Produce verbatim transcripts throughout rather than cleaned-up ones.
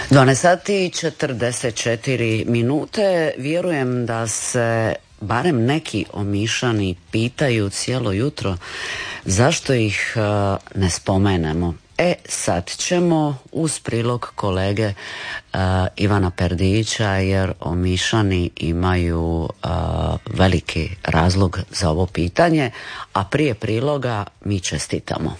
dvanaest sati i četrdeset četiri minute. Vjerujem da se barem neki Omišani pitaju cijelo jutro zašto ih uh, ne spomenemo. E, sad ćemo uz prilog kolege uh, Ivana Perdića, jer Omišani imaju uh, veliki razlog za ovo pitanje, a prije priloga mi čestitamo.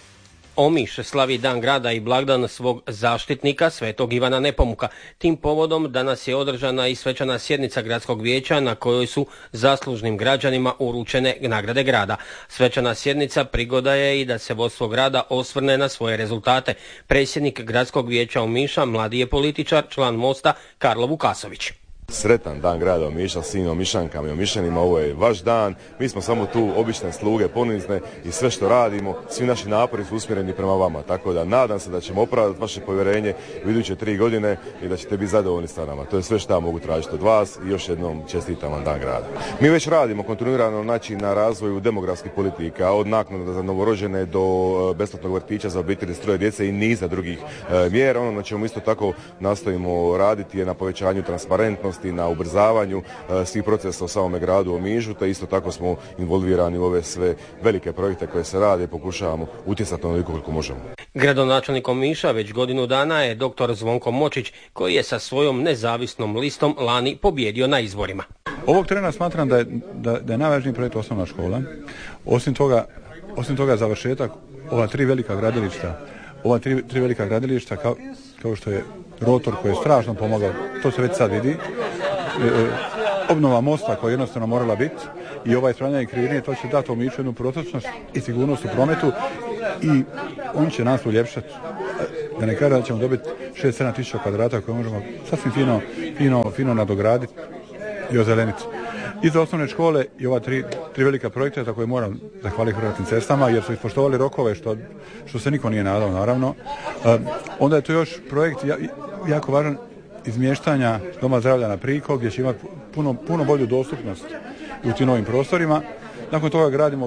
Omiš slavi dan grada i blagdan svog zaštitnika Svetog Ivana Nepomuka. Tim povodom danas je održana i svečana sjednica gradskog vijeća na kojoj su zaslužnim građanima uručene nagrade grada. Svečana sjednica prigoda je i da se vodstvo grada osvrne na svoje rezultate. Predsjednik gradskog vijeća Omiša, mladi je političar, član Mosta, Karlo Vukasović. Sretan dan grada Omiša, svim Omišankama i Omišanima, ovo je vaš dan, mi smo samo tu obične sluge, ponizne i sve što radimo, svi naši napori su usmjereni prema vama, tako da nadam se da ćemo opravdati vaše povjerenje u iduće tri godine i da ćete biti zadovoljni sa nama. To je sve što ja mogu tražiti od vas i još jednom čestitam vam dan grada. Mi već radimo kontinuirano znači, na razvoju demografskih politika, od naknada za novorođene do besplatnog vrtića za obitelji s troje djece i niza drugih e, mjera. Ono na čemu isto tako nastojimo raditi je na povećanju transparentnosti, na ubrzavanju uh, svih procesa u samome gradu Omišu, te isto tako smo involvirani u ove sve velike projekte koje se rade i pokušavamo utjecati onoliko koliko možemo. Gradonačelnik Omiša već godinu dana je doktor Zvonko Močić, koji je sa svojom nezavisnom listom lani pobjedio na izborima. Ovog trena smatram da je, da, da je najvažniji projekt osnovna škola. Osim toga, osim toga završetak ova tri velika gradilišta, ova tri, tri velika gradilišta kao, kao što je Rotor koji je strašno pomogao, to se već sad vidi, e, e, obnova mosta koja je jednostavno morala biti i ovaj ispravljanje krivine, to će dati Omišu jednu protočnost i sigurnost u prometu i on će nas uljepšati. Da ne kažem da ćemo dobiti šest sedam tisuća kvadrata koje možemo sasvim fino, fino, fino nadograditi i ozeleniti. I za osnovne škole i ova tri, tri velika projekta za koje moram zahvaliti Hrvatskim cestama jer su ispoštovali rokove što, što se niko nije nadao naravno. Uh, onda je to još projekt ja, jako važan izmještanja Doma zdravlja na Priko gdje će imati puno, puno bolju dostupnost u tim novim prostorima. Nakon toga gradimo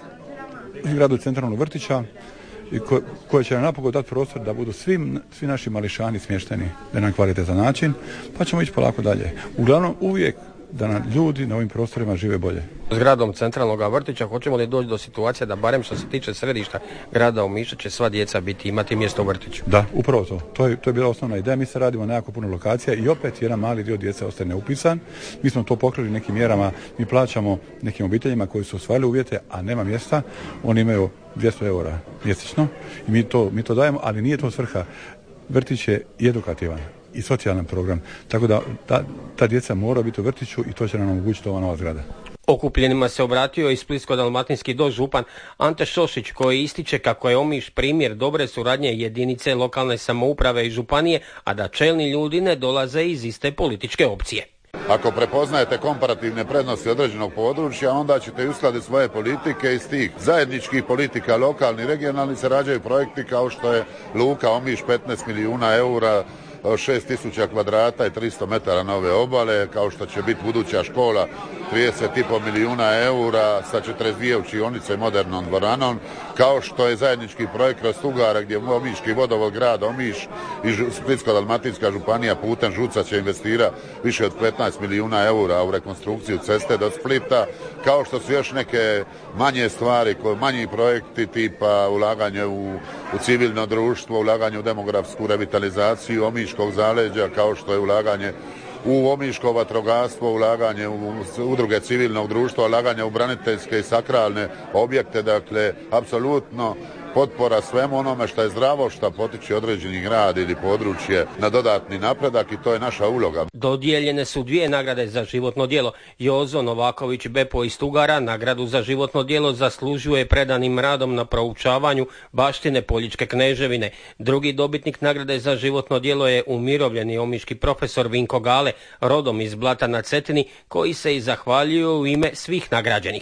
izgradu centralnog vrtića ko, koje će nam napokon dati prostor da budu svi, svi naši mališani smješteni na jedan kvalitetan način, pa ćemo ići polako dalje. Uglavnom uvijek da nam ljudi na ovim prostorima žive bolje. Zgradom centralnog vrtića hoćemo li doći do situacije da barem što se tiče središta grada Omiša će sva djeca biti imati mjesto u vrtiću? Da, upravo to. To je, to je bila osnovna ideja. Mi se radimo na jako puno lokacija i opet jedan mali dio djece ostaje neupisan. Mi smo to pokrili nekim mjerama. Mi plaćamo nekim obiteljima koji su ostvarili uvjete, a nema mjesta. Oni imaju dvjesto eura mjesečno i mi to, mi to dajemo, ali nije to svrha. Vrtić je i edukativan i socijalan program, tako da ta, ta djeca mora biti u vrtiću i to će nam omogućiti ova nova zgrada. Okupljenima se obratio i splitsko-dalmatinski dožupan Ante Šošić koji ističe kako je Omiš primjer dobre suradnje jedinice lokalne samouprave i županije, a da čelni ljudi ne dolaze iz iste političke opcije. Ako prepoznajete komparativne prednosti određenog područja, onda ćete uskladiti svoje politike iz tih zajedničkih politika, lokalni i regionalni, se rađaju projekti kao što je Luka Omiš, petnaest milijuna eura, šest tisuća kvadrata i tristo metara nove obale, kao što će biti buduća škola trideset i pol milijuna eura sa četrdeset dvije učionice modernom dvoranom, kao što je zajednički projekt kroz Tugara gdje Omiški vodovod grad Omiš i Splitsko-dalmatinska županija putem ŽUC-a će investira više od petnaest milijuna eura u rekonstrukciju ceste do Splita, kao što su još neke manje stvari, manji projekti tipa ulaganje u, u civilno društvo, ulaganje u demografsku revitalizaciju Omiškog zaleđa, kao što je ulaganje u omiško vatrogastvo, ulaganje u udruge civilnog društva, ulaganje u braniteljske i sakralne objekte, dakle, apsolutno potpora svemu onome što je zdravo, što potiče određeni grad ili područje na dodatni napredak i to je naša uloga. Dodijeljene su dvije nagrade za životno djelo. Jozo Novaković Bepo iz Tugara nagradu za životno djelo zaslužuje predanim radom na proučavanju baštine Poljičke kneževine. Drugi dobitnik nagrade za životno djelo je umirovljeni omiški profesor Vinko Gale, rodom iz Blata na Cetini, koji se i zahvaljuje u ime svih nagrađenih.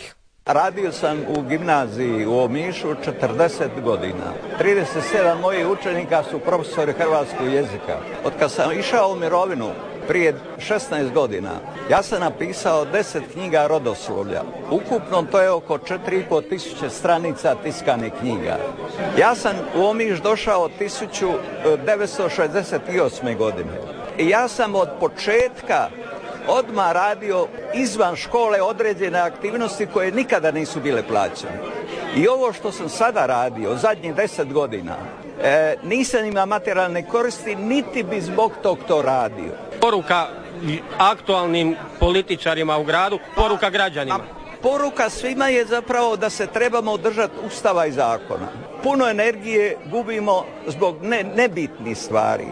Radio sam u gimnaziji u Omišu četrdeset godina. trideset sedam mojih učenika su profesori hrvatskog jezika. Od kad sam išao u mirovinu prije šesnaest godina, ja sam napisao deset knjiga rodoslovlja. Ukupno to je oko četiri i pol tisuće stranica tiskanih knjiga. Ja sam u Omiš došao tisuću devetsto šezdeset osme godine. I ja sam od početka odmah radio izvan škole određene aktivnosti koje nikada nisu bile plaćene. I ovo što sam sada radio, zadnjih deset godina, e, nisam imao materijalne koristi, niti bi zbog tog to radio. Poruka aktualnim političarima u gradu, poruka građanima. A poruka svima je zapravo da se trebamo držati Ustava i zakona. Puno energije gubimo zbog ne, nebitnih stvari.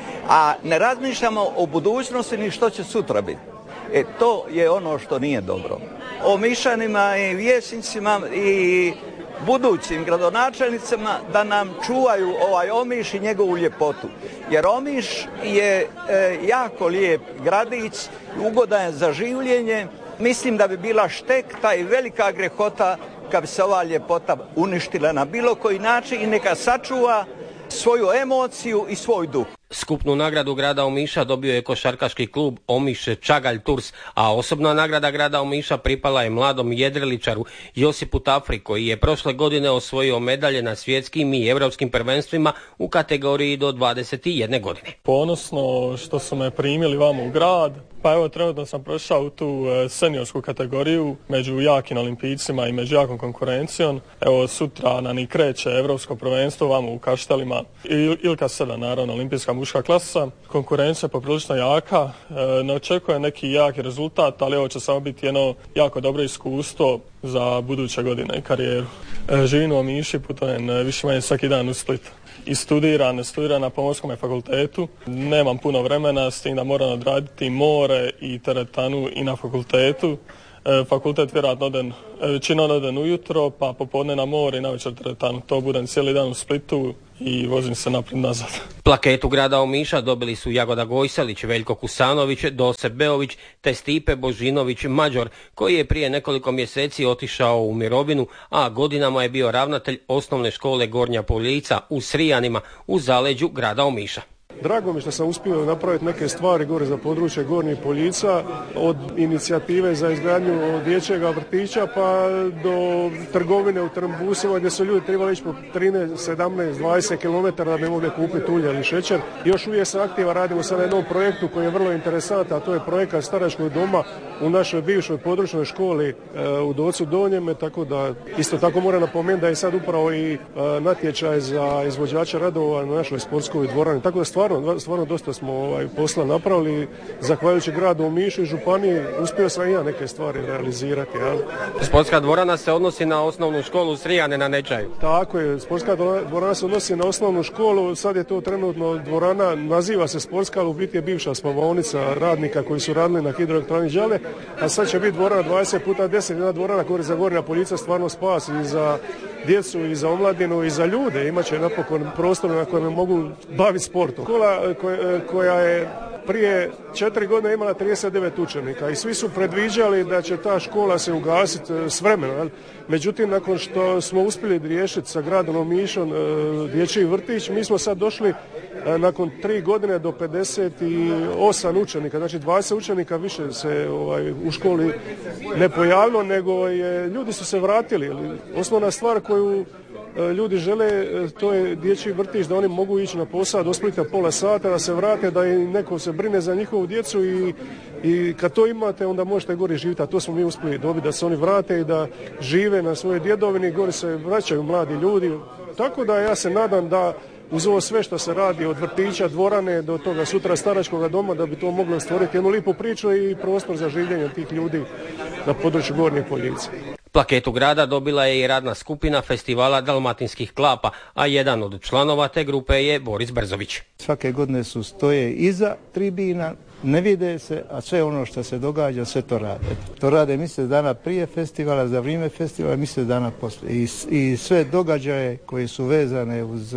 A ne razmišljamo o budućnosti ni što će sutra biti. E to je ono što nije dobro. Omišanima i vijećnicima i budućim gradonačelnicima da nam čuvaju ovaj Omiš i njegovu ljepotu. Jer Omiš je e, jako lijep gradić, ugodan je za življenje. Mislim da bi bila štekta i velika grehota kad bi se ova ljepota uništila na bilo koji način i neka sačuva svoju emociju i svoj duh. Skupnu nagradu grada Omiša dobio je košarkaški klub Omiš Čagalj Tours, a osobna nagrada grada Omiša pripala je mladom jedriličaru Josipu Tafri, koji je prošle godine osvojio medalje na svjetskim i europskim prvenstvima u kategoriji do dvadeset jedne godine. Ponosno što su me primili vamo u grad, pa evo trenutno sam prošao u tu seniorsku kategoriju među jakim olimpijcima i među jakom konkurencijom. Evo sutra nam i kreće europsko prvenstvo vamo u Kaštelima, Ilka sedam naravno, olimpijska muška klasa. Konkurencija poprilično jaka, ne očekuje neki jaki rezultat, ali ovo će samo biti jedno jako dobro iskustvo za buduće godine i karijeru. Živim u Omiši, putujem više manje svaki dan u Split. I studiram, studiram na Pomorskom fakultetu. Nemam puno vremena, s tim da moram odraditi more i teretanu i na fakultetu. Fakultet vjerojatno odem, većinom odem ujutro, pa popodne na more i na večer teretanu. To budem cijeli dan u Splitu i vozim se naprijed nazad. Plaketu grada Omiša dobili su Jagoda Gojselić, Veljko Kusanović, Dose Beović te Stipe Božinović Mađor, koji je prije nekoliko mjeseci otišao u mirovinu, a godinama je bio ravnatelj osnovne škole Gornja Polica u Srijanima u zaleđu grada Omiša. Drago mi što sam uspio napraviti neke stvari gore za područje Gornjih Poljica, od inicijative za izgradnju dječjega vrtića pa do trgovine u Trmbusima gdje su ljudi trebali ići po trinaest, sedamnaest, dvadeset kilometara da bi mogli kupiti ulje ili šećer. Još uvijek sam aktivan, radimo sad na jednom projektu koji je vrlo interesantan, a to je projekat staračkog doma u našoj bivšoj područnoj školi e, u Docu Donjeme, tako da isto tako moram napomenuti da je sad upravo i e, natječaj za izvođača radova na našoj sportskoj dvorani, tako da stvarno Stvarno dosta smo ovaj, posla napravili, zahvaljujući gradu Omišu i županiji uspio sam i ja neke stvari realizirati. Ja. Sportska dvorana se odnosi na osnovnu školu Srijane na Nečaju. Tako je, sportska dvorana se odnosi na osnovnu školu, sad je to trenutno dvorana, naziva se sportska, ali u biti je bivša spavaonica radnika koji su radili na hidroelektrani Đale, a sad će biti dvorana dvadeset puta deset, jedna dvorana koja za Gornja Polica stvarno spas i za djecu i za omladinu i za ljude, imat će napokon prostor na kojem mogu baviti sportom. Škola koja je prije četiri godine imala trideset devet učenika i svi su predviđali da će ta škola se ugasiti s vremenom. Međutim, nakon što smo uspjeli riješiti sa gradom Omišom dječji vrtić, mi smo sad došli nakon tri godine do pedeset osam učenika, znači dvadeset učenika više se ovaj, u školi ne pojavilo, nego je, ljudi su se vratili. Osnovna stvar koju ljudi žele, to je dječji vrtić, da oni mogu ići na posao do Splita pola sata, da se vrate, da im neko se brine za njihovu djecu i, i kad to imate, onda možete gori živjeti, a to smo mi uspjeli dobiti, da se oni vrate i da žive na svojoj djedovini, gori se vraćaju mladi ljudi. Tako da ja se nadam da uz ovo sve što se radi od vrtića, dvorane do toga sutra staračkog doma, da bi to moglo stvoriti jednu lipu priču i prostor za življenje tih ljudi na području Gornje Poljice. Plaketu grada dobila je i radna skupina festivala Dalmatinskih klapa, a jedan od članova te grupe je Boris Brzović. Svake godine su stoje iza tribina, ne vide se, a sve ono što se događa, sve to rade. To rade mjesec dana prije festivala, za vrijeme festivala, mjesec dana poslije. I, i sve događaje koje su vezane uz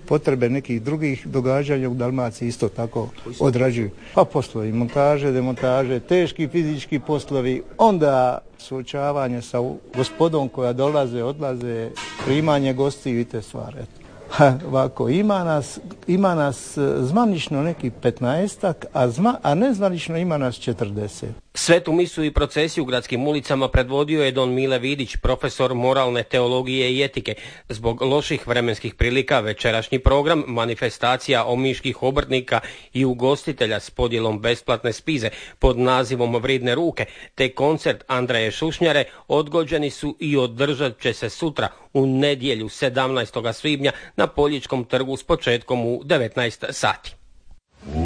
potrebe nekih drugih događanja u Dalmaciji isto tako odrađuju. Pa poslovi montaže, demontaže, teški fizički poslovi, onda suočavanje sa gospodom koja dolaze, odlaze, primanje gostiju i te stvari. Ha, ovako, ima nas, ima nas zvanično neki petnaestak, a, zma, a nezvanično ima nas četrdeset. Svetu misu i procesiju u gradskim ulicama predvodio je don Mile Vidić, profesor moralne teologije i etike. Zbog loših vremenskih prilika večerašnji program manifestacija omiških obrtnika i ugostitelja s podjelom besplatne spize pod nazivom Vridne ruke, te koncert Andreje Šušnjare odgođeni su i održat će se sutra u nedjelju sedamnaestog svibnja na Poljičkom trgu s početkom u devetnaest sati.